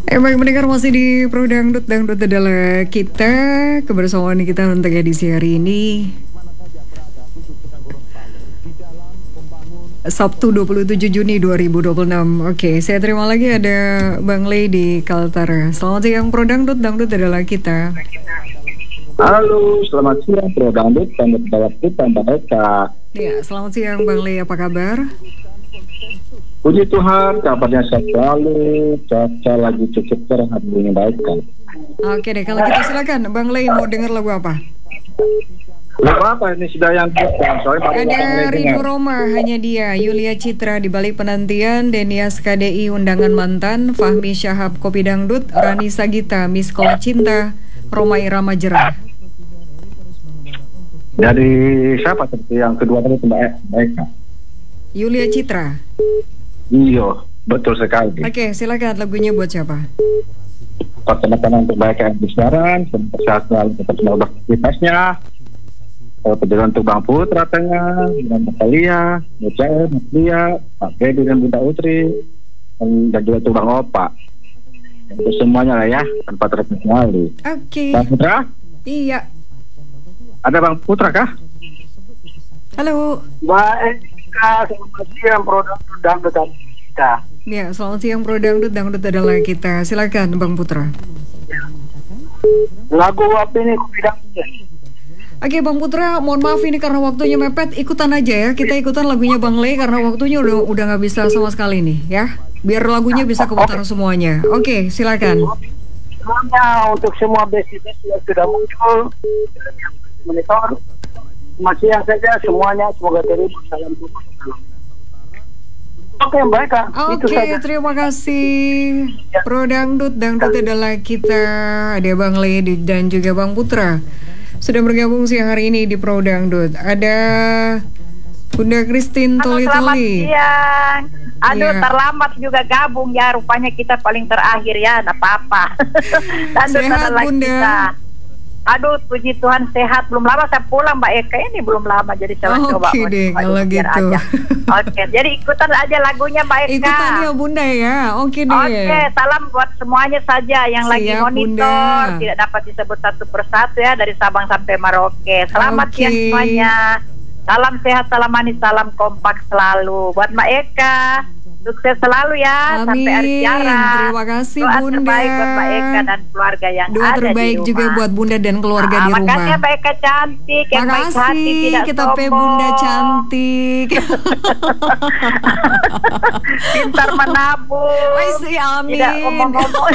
Baik mendengar masih di Pro Dangdut. Dangdut adalah kita. Kebersamaan kita untuk edisi hari ini Sabtu 27 Juni 2026. Oke, saya terima lagi ada Bang Lei di Kaltara. Selamat siang Pro Dangdut. Dangdut adalah kita. Halo, selamat siang Pro Dangdut. Dangdut adalah kita, Mbak Eka. Ya, selamat siang Bang Lei. Apa kabar? Puji Tuhan, kabarnya sehat selalu. Cuaca lagi cukup cerah, hari baik kan. Oke deh, kalau kita silakan Bang Lei mau dengar lagu apa? Lagu apa ini sudah yang ada Rindu Roma, Hanya Dia, Yulia Citra di balik penantian, Denias KDI undangan mantan, Fahmi Syahab Kopi Dangdut, Rani Sagita Miskola Cinta, Roma Irama Jerah. Dari siapa seperti yang kedua tadi Mbak Eka? Yulia Citra. Iya, betul sekali. Oke, silakan lagunya buat siapa? Pertama-tama untuk Mbak Eka yang siaran, sehat selalu tetap semangat aktivitasnya. Perjalanan untuk Bang Putra Tengah, dan Mbak Lia, Mujair, Mas Lia, Pak Fedi dan Bunda Utri, dan juga untuk Bang Opa. Untuk semuanya lah ya, tanpa terkecuali. Oke. Bang Putra? Iya. Ada Bang Putra kah? Halo. Mbak Eka, selamat siang Pro Dangdut kita. Ya, selamat siang Pro Dangdut. Dangdut adalah kita. Silakan Bang Putra. Lagu apa ini Kopi Dangdut? Oke Bang Putra, mohon maaf ini karena waktunya mepet, ikutan aja ya. Kita ikutan lagunya Bang Lei karena waktunya udah nggak bisa sama sekali nih ya. Biar lagunya bisa keputar semuanya. Oke, silakan. Semuanya untuk semua besi-besi yang sudah muncul monitor. Masih yang saja semuanya semoga terhibur. Salam tubuh. Oke, baik Kak. Oke, terima kasih. Pro Dangdut, Dangdut adalah kita. Ada Bang Lei dan juga Bang Putra sudah bergabung siang hari ini di Pro Dangdut. Ada Bunda Christine Toli-Toli. Selamat siang. Aduh, terlambat juga gabung ya. Rupanya kita paling terakhir ya. Tidak apa-apa. Dangdut sehat Bunda. Kita. Aduh, puji Tuhan sehat. Belum lama saya pulang Mbak Eka ini belum lama. Jadi saya coba. Oke deh kalau gitu. Oke, jadi ikutan aja lagunya Mbak Eka. Ikutan ya Bunda ya. Oke deh. Oke, salam buat semuanya saja yang siap, lagi monitor. Bunda. Tidak dapat disebut satu persatu ya. Dari Sabang sampai Merauke. Selamat siang semuanya. Salam sehat, salam manis, salam kompak selalu. Buat Mbak Eka, sukses selalu ya. Amin. Sampai hari siaran. Terima kasih doa Bunda. terbaik buat Mbak Eka dan keluarga yang doa ada terbaik di rumah. juga buat Bunda dan keluarga di rumah. Makanya Mbak Eka cantik, yang baik hati, tidak kita sombong. Bunda cantik. Pintar menabung. Amin. Tidak ngomong-ngomong.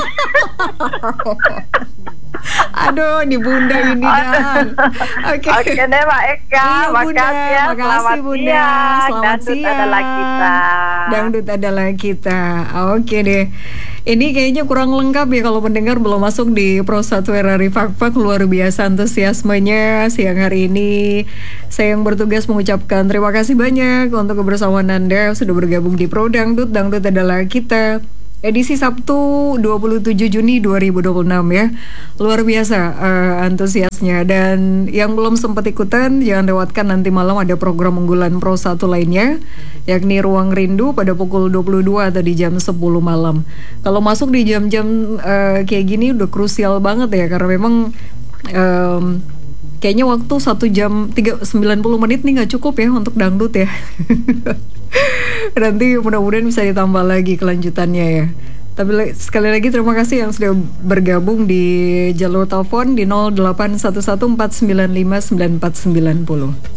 Aduh, ini Bunda ini dan. Oke deh Mbak Eka. Iya Bunda, ya. makasih Bunda. Selamat siang. Dangdut adalah kita. Dangdut adalah kita. Oke deh. Ini kayaknya kurang lengkap ya kalau pendengar belum masuk di Pro Satu RRI Fakfak. Luar biasa antusiasmenya siang hari ini. Saya yang bertugas mengucapkan terima kasih banyak untuk kebersamaan Anda sudah bergabung di Pro Dangdut. Dangdut adalah kita. Edisi Sabtu 27 Juni 2026 ya. Luar biasa antusiasnya. Dan yang belum sempat ikutan jangan lewatkan, nanti malam ada program unggulan Pro 1 lainnya, yakni Ruang Rindu pada pukul 22 atau di jam 10 malam. Kalau masuk di jam-jam kayak gini udah krusial banget ya, karena memang kayaknya waktu 1 jam 90 menit nih gak cukup ya untuk dangdut ya. Nanti mudah-mudahan bisa ditambah lagi kelanjutannya ya. Tapi sekali lagi terima kasih yang sudah bergabung di jalur telepon di 0811495940.